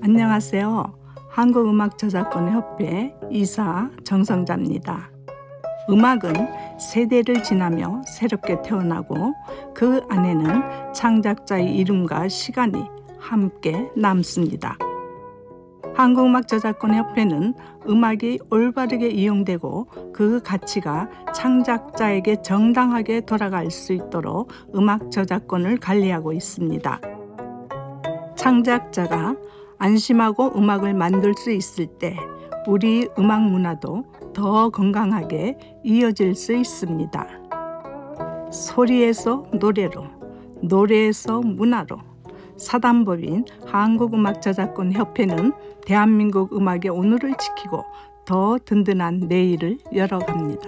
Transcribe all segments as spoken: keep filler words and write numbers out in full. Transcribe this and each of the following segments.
안녕하세요. 한국음악저작권협회 이사 정성자입니다. 음악은 세대를 지나며 새롭게 태어나고 그 안에는 창작자의 이름과 시간이 함께 남습니다. 한국음악저작권협회는 음악이 올바르게 이용되고 그 가치가 창작자에게 정당하게 돌아갈 수 있도록 음악 저작권을 관리하고 있습니다. 창작자가 안심하고 음악을 만들 수 있을 때 우리 음악 문화도 더 건강하게 이어질 수 있습니다. 소리에서 노래로, 노래에서 문화로 사단법인 한국음악저작권협회는 대한민국 음악의 오늘을 지키고 더 든든한 내일을 열어갑니다.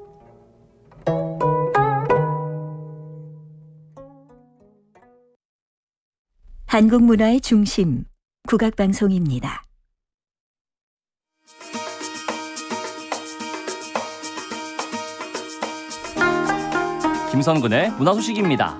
한국 문화의 중심, 국악방송입니다. 김선근의 문화소식입니다.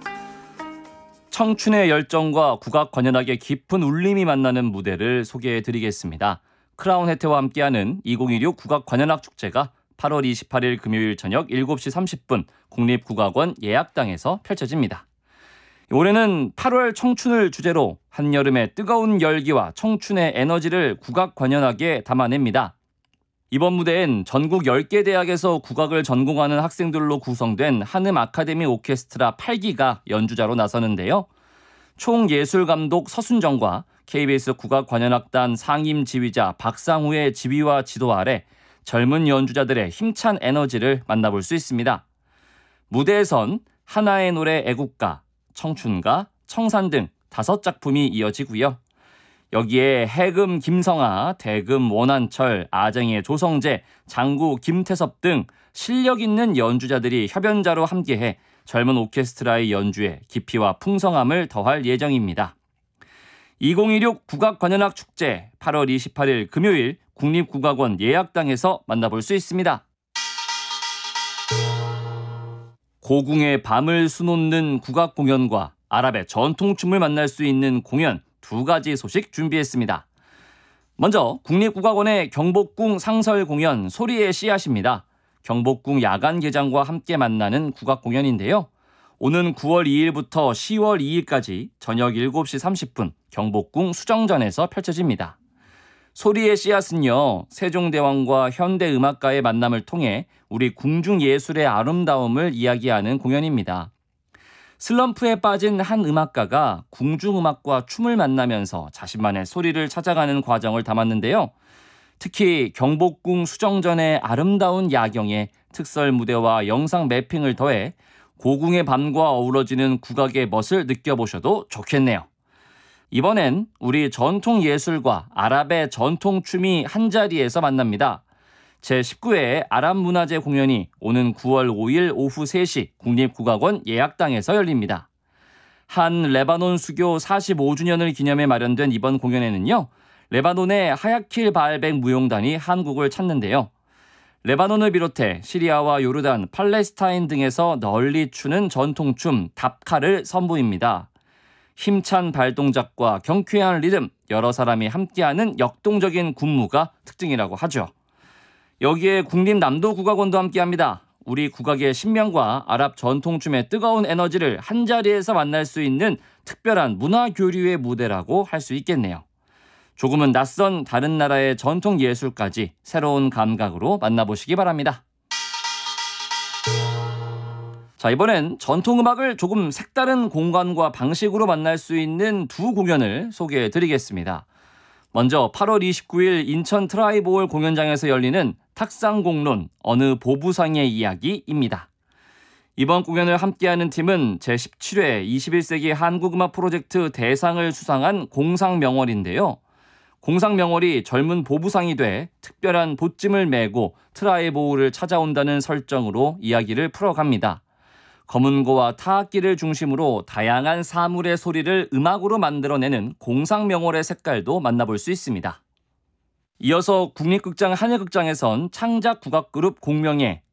청춘의 열정과 국악 관현악의 깊은 울림이 만나는 무대를 소개해드리겠습니다. 크라운 혜태와 함께하는 이천이십육 국악 관현악 축제가 팔월 이십팔일 금요일 저녁 일곱 시 삼십 분 국립국악원 예약당에서 펼쳐집니다. 올해는 팔월 청춘을 주제로 한여름의 뜨거운 열기와 청춘의 에너지를 국악 관현악에 담아냅니다. 이번 무대엔 전국 열 개 대학에서 국악을 전공하는 학생들로 구성된 한음 아카데미 오케스트라 팔 기가 연주자로 나서는데요. 총예술감독 서순정과 케이비에스 국악관현악단 상임 지휘자 박상우의 지휘와 지도 아래 젊은 연주자들의 힘찬 에너지를 만나볼 수 있습니다. 무대에선 하나의 노래 애국가, 청춘가, 청산 등 다섯 작품이 이어지고요. 여기에 해금 김성아, 대금 원한철, 아쟁의 조성재, 장구 김태섭 등 실력 있는 연주자들이 협연자로 함께해 젊은 오케스트라의 연주에 깊이와 풍성함을 더할 예정입니다. 이천이십육 국악관현악 축제 팔월 이십팔일 금요일 국립국악원 예약당에서 만나볼 수 있습니다. 고궁의 밤을 수놓는 국악 공연과 아랍의 전통춤을 만날 수 있는 공연 두 가지 소식 준비했습니다. 먼저 국립국악원의 경복궁 상설 공연 소리의 씨앗입니다. 경복궁 야간 개장과 함께 만나는 국악 공연인데요. 오는 구월 이일부터 시월 이일까지 저녁 일곱 시 삼십 분 경복궁 수정전에서 펼쳐집니다. 소리의 씨앗은요, 세종대왕과 현대음악가의 만남을 통해 우리 궁중예술의 아름다움을 이야기하는 공연입니다. 슬럼프에 빠진 한 음악가가 궁중음악과 춤을 만나면서 자신만의 소리를 찾아가는 과정을 담았는데요. 특히 경복궁 수정전의 아름다운 야경에 특설 무대와 영상 매핑을 더해 고궁의 밤과 어우러지는 국악의 멋을 느껴보셔도 좋겠네요. 이번엔 우리 전통 예술과 아랍의 전통 춤이 한자리에서 만납니다. 제십구 회 아랍 문화제 공연이 오는 구월 오일 오후 세 시 국립국악원 예약당에서 열립니다. 한 레바논 수교 사십오 주년을 기념해 마련된 이번 공연에는요. 레바논의 하야킬 바알백 무용단이 한국을 찾는데요. 레바논을 비롯해 시리아와 요르단, 팔레스타인 등에서 널리 추는 전통춤 답카를 선보입니다. 힘찬 발동작과 경쾌한 리듬, 여러 사람이 함께하는 역동적인 군무가 특징이라고 하죠. 여기에 국립남도국악원도 함께합니다. 우리 국악의 신명과 아랍 전통춤의 뜨거운 에너지를 한자리에서 만날 수 있는 특별한 문화교류의 무대라고 할 수 있겠네요. 조금은 낯선 다른 나라의 전통 예술까지 새로운 감각으로 만나보시기 바랍니다. 자, 이번엔 전통음악을 조금 색다른 공간과 방식으로 만날 수 있는 두 공연을 소개해드리겠습니다. 먼저 팔월 이십구일 인천 트라이보홀 공연장에서 열리는 탁상공론 어느 보부상의 이야기입니다. 이번 공연을 함께하는 팀은 제십칠 회 이십일 세기 한국음악 프로젝트 대상을 수상한 공상명월인데요. 공상명월이 젊은 보부상이 돼 특별한 보찜을 메고 트라이보홀을 찾아온다는 설정으로 이야기를 풀어갑니다. 검은고와 타악기를 중심으로 다양한 사물의 소리를 음악으로 만들어내는 공상명월의 색깔도 만나볼 수 있습니다. 이어서 국립극장 하늘극장에선 창작 국악그룹 공명의